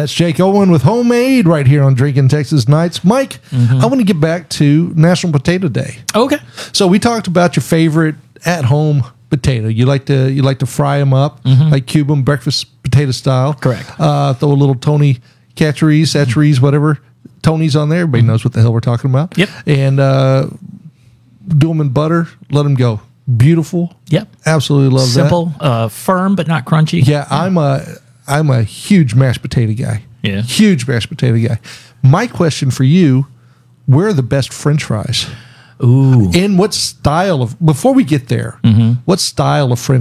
That's Jake Owen with Homemade right here on Drinking Texas Nights. Mike, I want to get back to National Potato Day. Okay. So we talked about your favorite at-home potato. You like to fry them up, like cube them, breakfast potato style. Correct. Throw a little Tony Chachere's, whatever. Tony's on there. Everybody knows what the hell we're talking about. Yep. And do them in butter. Let them go. Beautiful. Yep. Absolutely love Simple, firm, but not crunchy. that. Yeah, I'm a huge mashed potato guy. Yeah. Huge mashed potato guy. My question for you, where are the best French fries? Ooh. And what style of, before we get there, what style of French